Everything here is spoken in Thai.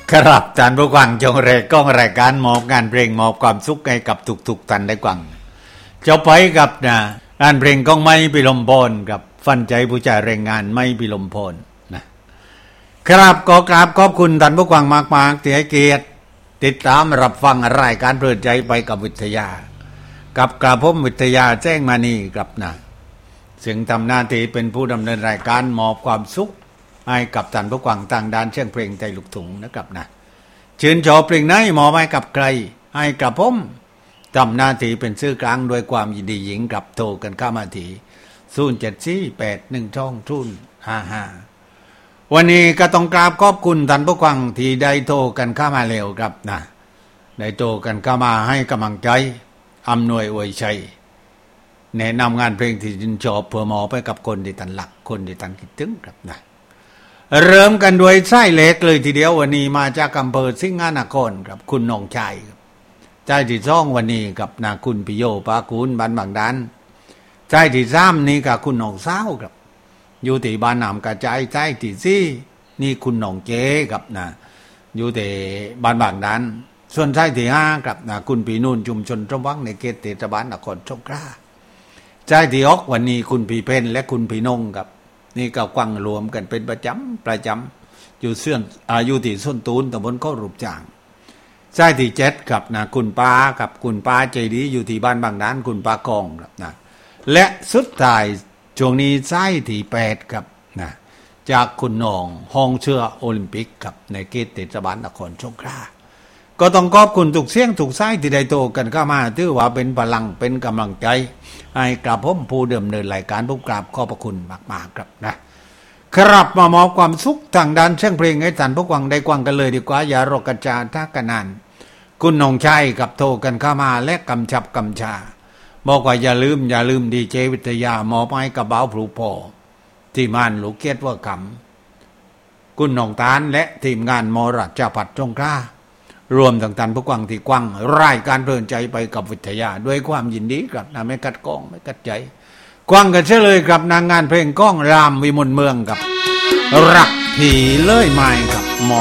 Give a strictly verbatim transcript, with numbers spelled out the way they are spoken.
ครับท่านผู้ฟังจงเรกก้องรายการมอบงานเพลงมอบความสุขให้กับทุกๆท่านได้ฟังเจ้าไปกับนะงานเพลงก้องไม้พิลมพลกับฟันใจผู้จ่ายแรงงานไม้พิลมพลนะครับก็กราบขอบคุณท่านผู้ฟังมากๆที่ให้เกียรติติดตามรับฟังรายการเพลินใจไปกับวิทยากับกระผมวิทยาแจ้งมานีกับนะซึ่งทำหน้าที่เป็นผู้ดำเนินรายการมอบความสุขให้กับท่านผู้ฟังต่างด้านเชียงเพลงใจลูกถุงนะครับนะชื่นชอบเพลงไหนมอบให้กับใครให้กับผมทำหน้าที่เป็นชื่อกลางโดยความยินดีหญิงกับโทรกันเข้ามาที่ศูนย์ เจ็ด สี่ แปด หนึ่ง สอง ศูนย์ ห้า ห้าวันนี้ก็ต้องกราบขอบคุณท่านผู้ฟังที่ได้โทรกันเข้ามาเร็วครับนะได้โทรกันเข้ามาให้กำลังใจอำนวยอวยชัยแนะนำงานเพลงที่ชื่นชอบเพื่อมอบไปกับคนที่ท่านหลักคนที่ท่านคิดถึงครับนะเริ่มกันด้วยไส้เล็กเลยทีเดียววันนี้มาจากอำเภอสิงหนครครับคุณน้องชายครับใจที่สองวันนี้กับนาคุณปิโยปากูลบ้านบางดานใจที่สามนี่กับคุณน้องสาวครับอยู่ที่บ้านนามกระจายใจที่สี่นี่คุณน้องเจ๊ครับนะอยู่ที่บ้านบางดานส่วนใจที่ห้ากับนะคุณปีนุ่นชุมชนตรวังในเขตเทศบาลนครสงขลาใจที่ออกวันนี้คุณปีเพนและคุณปีนงครับนี่ก็กว้างรวมกันเป็นประจำประจำอยู่เสื่อนอายุที่ส้นตูนตำบลข้อรูปจางใจที่เจ็ดกับนะคุณป้ากับคุณป้าใจดีอยู่ที่บ้านบางดานคุณป้ากองครับนะและสุดท้ายช่วงนี้ไส้ที่แปดครับนะจากคุณน้องห้องเชื่อโอลิมปิกครับในเขตเทศบาลนครสงขลาก็ต้องขอบคุณทุกเสียงทุกไส้ที่ได้โตกันเข้ามาถือว่าเป็นพลังเป็นกำลังใจให้กับผมผู้ดำเนินรายการผมกราบขอบพระคุณมากๆครับนะครับมามอบความสุขทางด้านเสียงเพลงให้ท่านผู้ฟังได้ฟังกันเลยดีกว่าอย่ารอกันจาท่ากันนานคุณน้องชายกับโทรกันเข้ามาและกำชับกำชาบอกว่าอย่าลืมอย่าลืมดีเจวิทยามอบให้กับเบาพลูพอที่ม่านลูกเกียรติว่าคำคุณน้องตาลและทีมงานมรจพัฒน์จงกล้ารวมทั้งท่านผู้ฟังที่กว้างรายการเพลินใจไปกับวิทยาด้วยความยินดีครับนะไม่กัดก้องไม่กัดใจกว้างกันเช่เลยครับนางงานเพลงก้องรามวิมลเมืองกับรักผีเลื่อยไม้กับหมอ